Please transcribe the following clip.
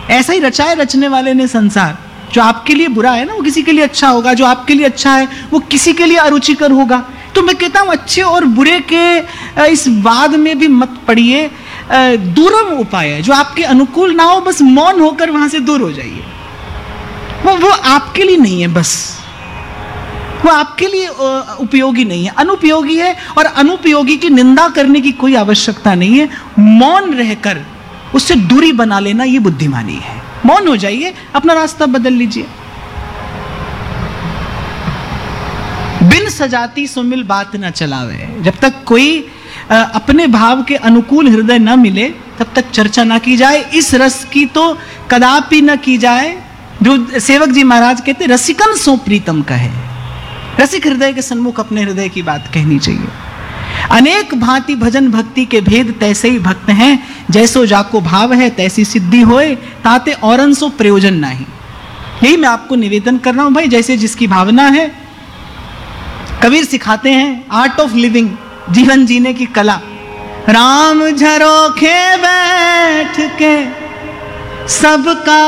ऐसा ही रचाए रचने वाले ने संसार। जो आपके लिए बुरा है ना वो किसी के लिए अच्छा होगा, जो आपके लिए अच्छा है वो किसी के लिए अरुचिकर होगा। तो मैं कहता हूं अच्छे और बुरे के इस वाद में भी मत पड़िए। दूरम उपाय है, जो आपके अनुकूल ना हो बस मौन होकर वहां से दूर हो जाइए। वो आपके लिए नहीं है, बस वो आपके लिए उपयोगी नहीं है, अनुपयोगी है। और अनुपयोगी की निंदा करने की कोई आवश्यकता नहीं है। मौन रहकर उससे दूरी बना लेना ये बुद्धिमानी है। मौन हो जाइए, अपना रास्ता बदल लीजिए। बिन सजाती सुमिल बात न चलावे। जब तक कोई अपने भाव के अनुकूल हृदय न मिले तब तक चर्चा ना की जाए। इस रस की तो कदापि न की जाए। जो सेवक जी महाराज कहते रसिकन सो प्रीतम कहे। रसिक हृदय के सन्मुख अपने हृदय की बात कहनी चाहिए। अनेक भांति भजन भक्ति के भेद तैसे ही भक्त हैं, जैसो जाको भाव है तैसी सिद्धि होए, ताते औरन सो प्रयोजन नहीं। यही मैं आपको निवेदन कर रहा हूं भाई, जैसे जिसकी भावना है। कबीर सिखाते हैं आर्ट ऑफ लिविंग, जीवन जीने की कला। राम झरोखे बैठ के सबका